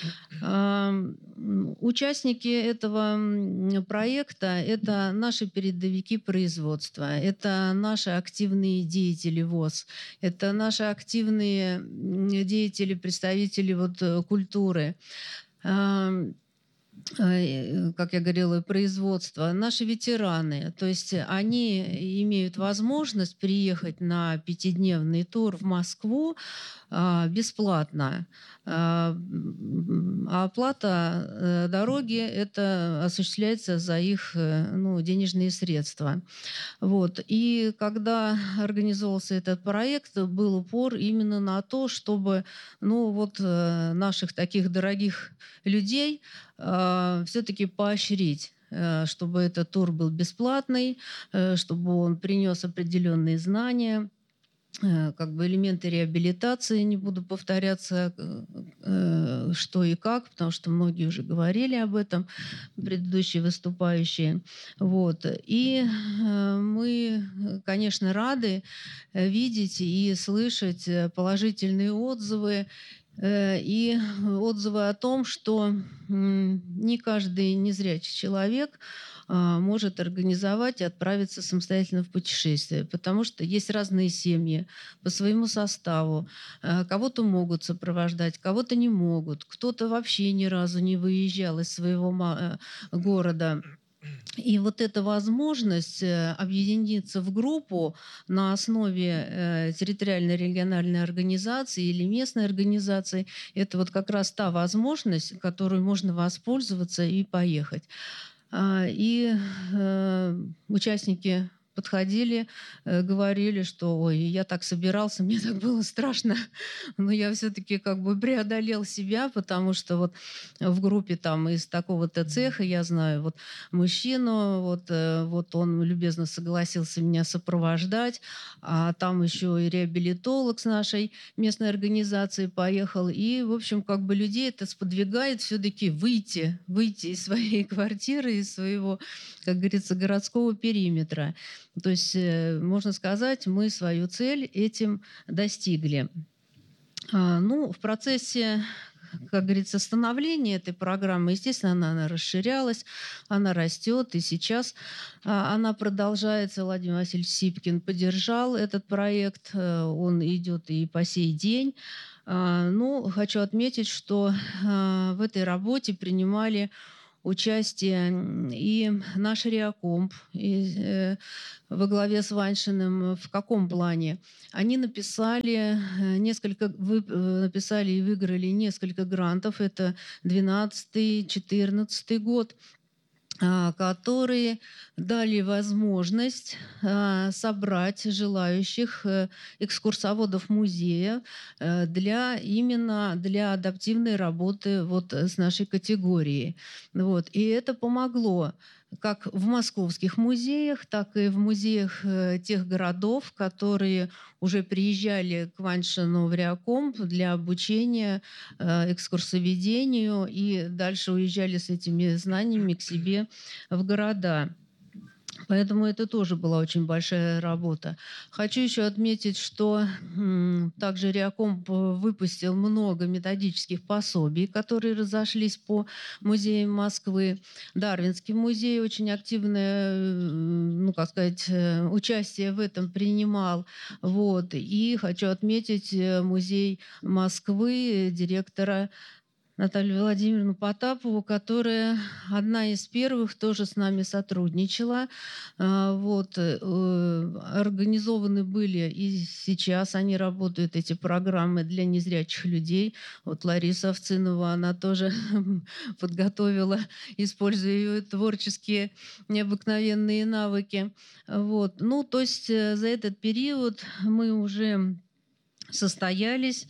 Speaker 9: Участники этого проекта – это наши передовики производства, это наши активные деятели ВОС, это наши активные деятели, представители вот культуры, как я говорила, производства, наши ветераны. То есть они имеют возможность приехать на 5-дневный тур в Москву бесплатно. А оплата дороги это осуществляется за их денежные средства. Вот. И когда организовался этот проект, был упор именно на то, чтобы наших таких дорогих людей все-таки поощрить, чтобы этот тур был бесплатный, чтобы он принес определенные знания, как бы элементы реабилитации, не буду повторяться, что и как, потому что многие уже говорили об этом, предыдущие выступающие. Вот. И мы, конечно, рады видеть и слышать положительные отзывы, и отзывы о том, что не каждый незрячий человек может организовать и отправиться самостоятельно в путешествие, потому что есть разные семьи по своему составу. Кого-то могут сопровождать, кого-то не могут. Кто-то вообще ни разу не выезжал из своего города. И вот эта возможность объединиться в группу на основе территориальной региональной организации или местной организации, это вот как раз та возможность, которой можно воспользоваться и поехать. И участники подходили, говорили, что ой, я так собирался, мне так было страшно, но я все-таки как бы преодолел себя, потому что вот в группе там из такого-то цеха я знаю вот мужчину, вот он любезно согласился меня сопровождать, а там еще и реабилитолог с нашей местной организации поехал, и, в общем, как бы людей это сподвигает все-таки выйти из своей квартиры, из своего, как говорится, городского периметра. То есть, можно сказать, мы свою цель этим достигли. Ну, в процессе, как говорится, становления этой программы, естественно, она расширялась, она растет, и сейчас она продолжается. Владимир Васильевич Сипкин поддержал этот проект, он идет и по сей день. Ну, хочу отметить, что в этой работе принимали участие и наш Реакомп во главе с Ваньшиным. В каком плане? Они написали и выиграли несколько грантов. Это 2012-2014 год, которые дали возможность собрать желающих экскурсоводов музея именно для адаптивной работы вот с нашей категорией. Вот. И это помогло как в московских музеях, так и в музеях тех городов, которые уже приезжали к Ваньшину в Реакомп для обучения экскурсоведению и дальше уезжали с этими знаниями к себе в города. Поэтому это тоже была очень большая работа. Хочу еще отметить, что также Реакомп выпустил много методических пособий, которые разошлись по музеям Москвы. Дарвинский музей очень активное, участие в этом принимал. Вот. И хочу отметить музей Москвы, директора Наталью Владимировну Потапову, которая одна из первых тоже с нами сотрудничала. Организованы были и сейчас они работают, эти программы для незрячих людей. Вот Лариса Овцинова, она тоже подготовила, используя ее творческие необыкновенные навыки. Вот. Ну, то есть за этот период мы уже состоялись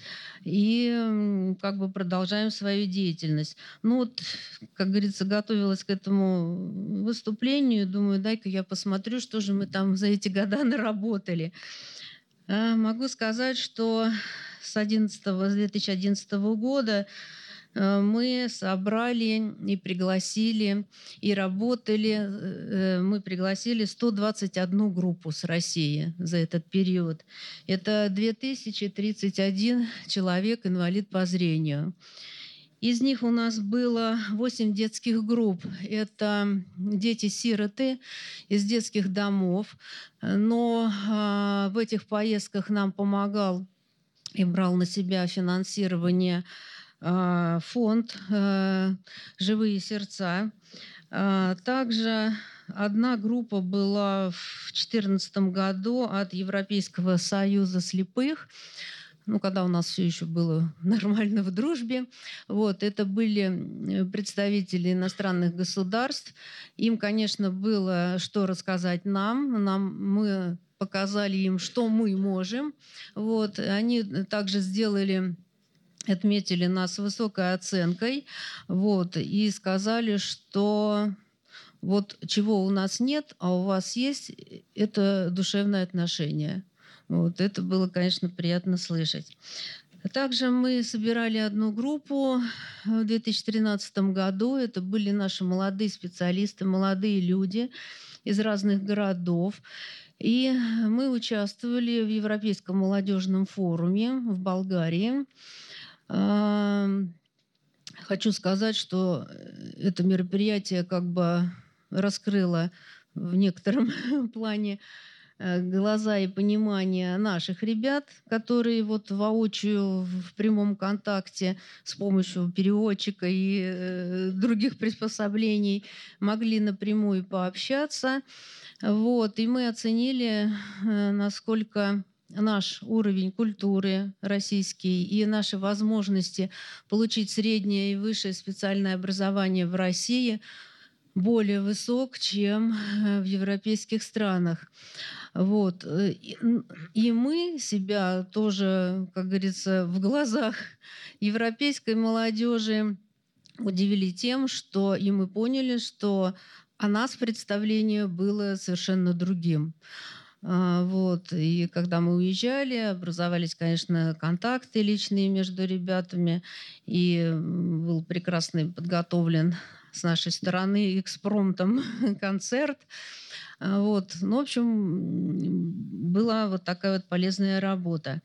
Speaker 9: и как бы продолжаем свою деятельность. Ну вот, как говорится, готовилась к этому выступлению, думаю, дай-ка я посмотрю, что же мы там за эти года наработали. Могу сказать, что с 2011 года мы собрали и пригласили, и работали, мы пригласили 121 группу с России за этот период. Это 2031 человек, инвалид по зрению. Из них у нас было 8 детских групп. Это дети-сироты из детских домов. Но в этих поездках нам помогал и брал на себя финансирование фонд «Живые сердца». Также одна группа была в 2014 году от Европейского союза слепых, когда у нас все еще было нормально в дружбе. Вот, это были представители иностранных государств. Им, конечно, было что рассказать нам. Мы показали им, что мы можем. Вот, они также отметили нас высокой оценкой, и сказали, что вот чего у нас нет, а у вас есть, это душевное отношение. Вот, это было, конечно, приятно слышать. Также мы собирали одну группу в 2013 году. Это были наши молодые специалисты, молодые люди из разных городов. И мы участвовали в Европейском молодежном форуме в Болгарии. Хочу сказать, что это мероприятие как бы раскрыло в некотором плане глаза и понимание наших ребят, которые вот воочию в прямом контакте с помощью переводчика и других приспособлений могли напрямую пообщаться. Вот. И мы оценили, насколько наш уровень культуры российский и наши возможности получить среднее и высшее специальное образование в России более высок, чем в европейских странах. Вот. И мы себя тоже, как говорится, в глазах европейской молодежи удивили тем, что и мы поняли, что о нас представление было совершенно другим. Вот. И когда мы уезжали, образовались, конечно, контакты личные между ребятами, и был прекрасно подготовлен с нашей стороны экспромтом концерт. Вот. Ну, в общем, была вот такая вот полезная работа.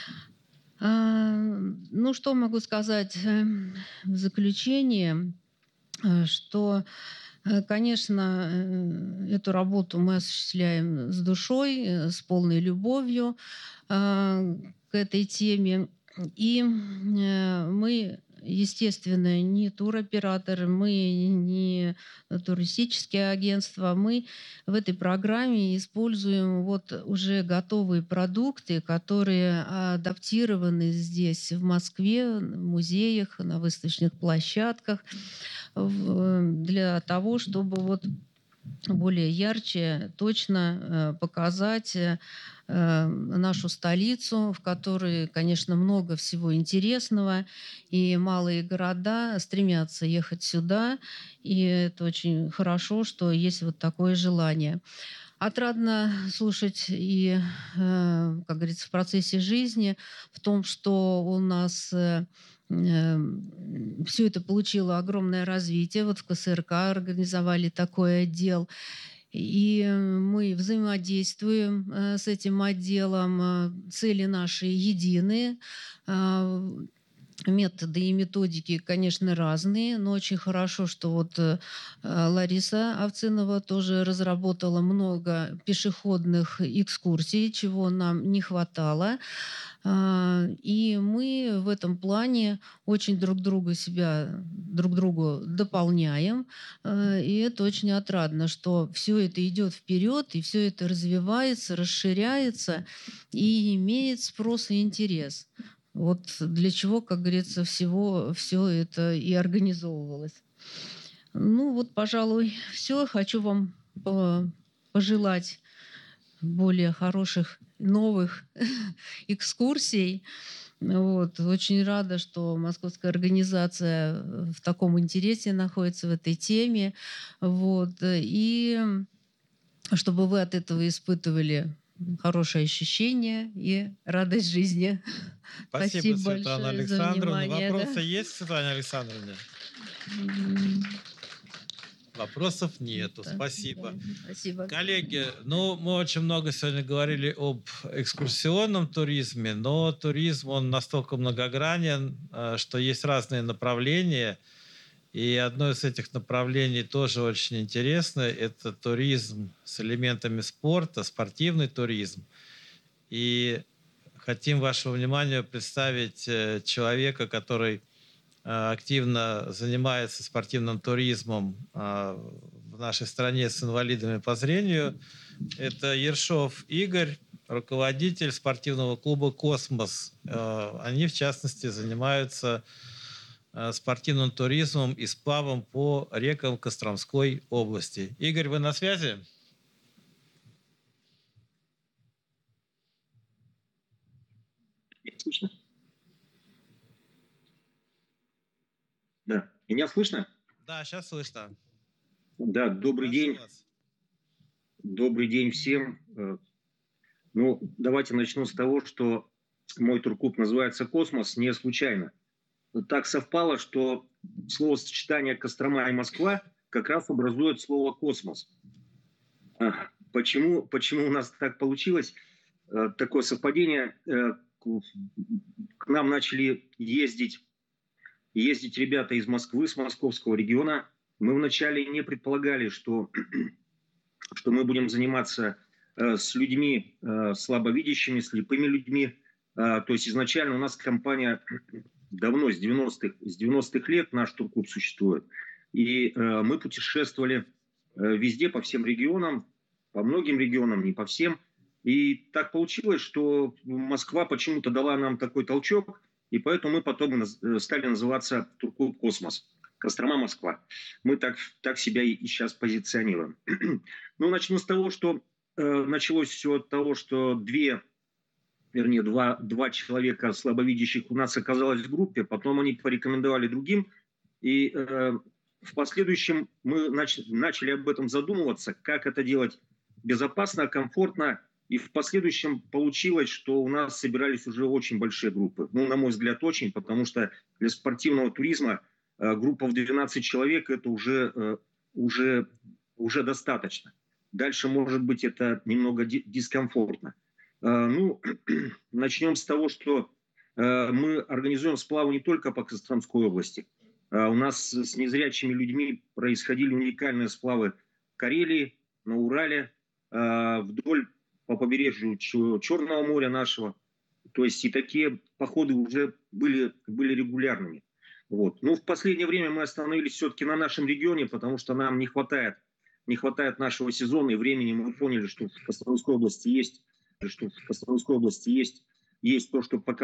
Speaker 9: Ну, что могу сказать в заключение, что, конечно, эту работу мы осуществляем с душой, с полной любовью к этой теме. И мы, естественно, не туроператоры, мы не туристические агентства. Мы в этой программе используем вот уже готовые продукты, которые адаптированы здесь, в Москве, в музеях, на выставочных площадках, для того, чтобы вот более ярче, точно показать нашу столицу, в которой, конечно, много всего интересного, и малые города стремятся ехать сюда, и это очень хорошо, что есть вот такое желание. Отрадно слушать и, как говорится, в процессе жизни, в том, что у нас все это получило огромное развитие. Вот в КСРК организовали такой отдел. И мы взаимодействуем с этим отделом. Цели наши едины. Методы и методики, конечно, разные, но очень хорошо, что вот Лариса Овцинова тоже разработала много пешеходных экскурсий, чего нам не хватало. И мы в этом плане очень друг другу дополняем. И это очень отрадно, что все это идет вперед, и все это развивается, расширяется и имеет спрос и интерес. Вот для чего, как говорится, все это и организовывалось. Ну вот, пожалуй, все. Хочу вам пожелать более хороших, новых экскурсий. Вот. Очень рада, что московская организация в таком интересе находится в этой теме. Вот. И чтобы вы от этого испытывали хорошее ощущение и радость жизни.
Speaker 3: Спасибо, Светлана
Speaker 9: большое
Speaker 3: Александровна.
Speaker 9: за внимание.
Speaker 3: Вопросы есть, Светлана Александровна? Вопросов нету. Спасибо.
Speaker 9: Спасибо.
Speaker 3: Коллеги, ну, мы очень много сегодня говорили об экскурсионном туризме, но туризм, он настолько многогранен, что есть разные направления. И одно из этих направлений тоже очень интересное – это туризм с элементами спорта, спортивный туризм. И хотим вашему вниманию представить человека, который активно занимается спортивным туризмом в нашей стране с инвалидами по зрению. Это Ершов Игорь, руководитель спортивного клуба «Космос». Они, в частности, занимаются спортивным туризмом и сплавом по рекам Костромской области. Игорь, вы на связи?
Speaker 10: Слышно? Да. Меня слышно?
Speaker 3: Да, сейчас слышно.
Speaker 10: Да, добрый день. Добрый день всем. Ну, давайте начну с того, что мой турклуб называется «Космос» не случайно. Так совпало, что словосочетание «Кострома» и «Москва» как раз образует слово «космос». Почему у нас так получилось? Такое совпадение. К нам начали ездить ребята из Москвы, с московского региона. Мы вначале не предполагали, что мы будем заниматься с людьми слабовидящими, слепыми людьми. То есть изначально у нас компания давно, с 90-х лет наш турклуб существует. И мы путешествовали везде, по всем регионам, по многим регионам, не по всем. И так получилось, что Москва почему-то дала нам такой толчок, и поэтому мы потом стали называться турклуб «Космос». Кострома, Москва. Мы так себя и сейчас позиционируем. Ну, начну с того, что началось все от того, что два человека слабовидящих у нас оказалось в группе, потом они порекомендовали другим, и в последующем мы начали об этом задумываться, как это делать безопасно, комфортно, и в последующем получилось, что у нас собирались уже очень большие группы. Ну, на мой взгляд, очень, потому что для спортивного туризма группа в 12 человек – это уже достаточно. Дальше, может быть, это немного дискомфортно. Ну, начнем с того, что мы организуем сплавы не только по Костромской области. У нас с незрячими людьми происходили уникальные сплавы в Карелии, на Урале, вдоль по побережью Черного моря нашего. То есть и такие походы уже были регулярными. Вот. Но в последнее время мы остановились все-таки на нашем регионе, потому что нам не хватает нашего сезона и времени. Мы поняли, что в Костромской области есть то, что показать.